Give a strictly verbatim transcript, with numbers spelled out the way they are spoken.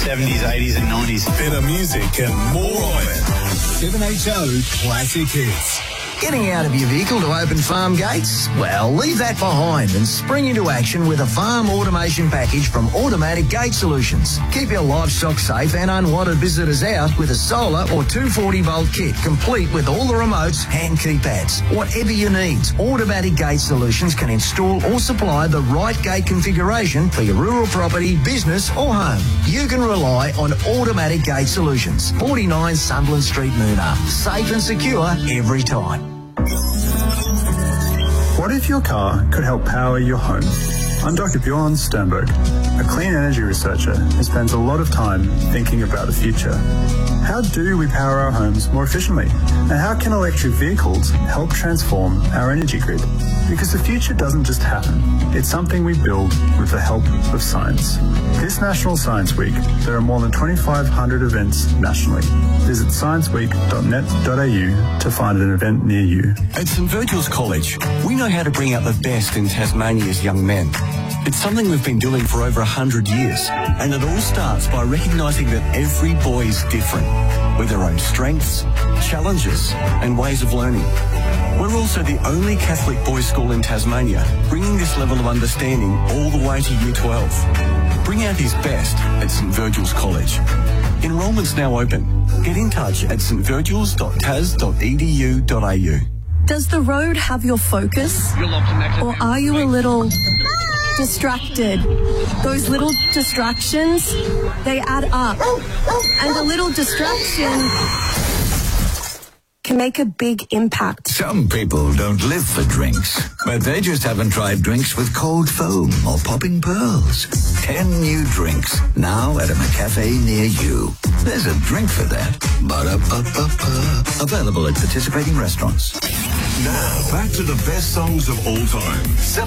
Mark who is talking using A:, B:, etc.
A: seventies, eighties and nineties.
B: Better music and more of it. seven H O Classic Hits.
C: Getting out of your vehicle to open farm gates? Well, leave that behind and spring into action with a farm automation package from Automatic Gate Solutions. Keep your livestock safe and unwanted visitors out with a solar or two forty volt kit, complete with all the remotes and keypads. Whatever your needs, Automatic Gate Solutions can install or supply the right gate configuration for your rural property, business or home. You can rely on Automatic Gate Solutions. forty-nine Sunderland Street, Moona. Safe and secure every time.
D: What if your car could help power your home? I'm Doctor Bjorn Sternberg, a clean energy researcher who spends a lot of time thinking about the future. How do we power our homes more efficiently? And how can electric vehicles help transform our energy grid? Because the future doesn't just happen. It's something we build with the help of science. This National Science Week, there are more than twenty-five hundred events nationally. Visit science week dot net dot a u to find an event near you.
E: At St Virgil's College, we know how to bring out the best in Tasmania's young men. It's something we've been doing for over one hundred years, and it all starts by recognising that every boy is different, with their own strengths, challenges and ways of learning. We're also the only Catholic boys' school in Tasmania, bringing this level of understanding all the way to Year twelve. Bring out his best at St Virgil's College. Enrolment's now open. Get in touch at s t virgils dot tas dot e d u dot a u.
F: Does the road have your focus? Or are you a little distracted? Those little distractions, they add up. And a little distraction can make a big impact.
G: Some people don't live for drinks, but they just haven't tried drinks with cold foam or popping pearls. Ten new drinks, now at a McCafe near you. There's a drink for that. Ba-da-ba-ba-ba. Available at participating restaurants.
B: Now, back to the best songs of all time. seven